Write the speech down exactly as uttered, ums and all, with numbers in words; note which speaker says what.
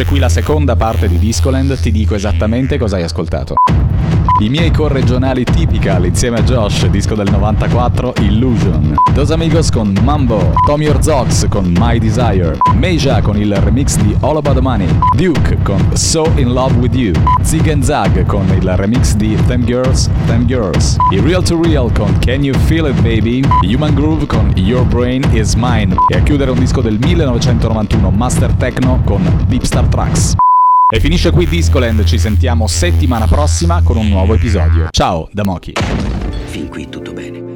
Speaker 1: finisce qui la seconda parte di Discoland, ti dico esattamente cosa hai ascoltato. I miei corregionali Typical insieme a Josh, disco del novantaquattro, Illusion. Dos Amigos con Mambo. Tommy Orzox con My Desire. Meja con il remix di All About the Money. Duke con So In Love With You. Zig and Zag con il remix di Them Girls, Them Girls. I Real to Real con Can You Feel It Baby. Human Groove con Your Brain Is Mine. E a chiudere un disco del millenovecentonovantuno, Master Techno con Deep Star Tracks. E finisce qui Discoland, ci sentiamo settimana prossima con un nuovo episodio. Ciao da Moki.
Speaker 2: Fin qui tutto bene.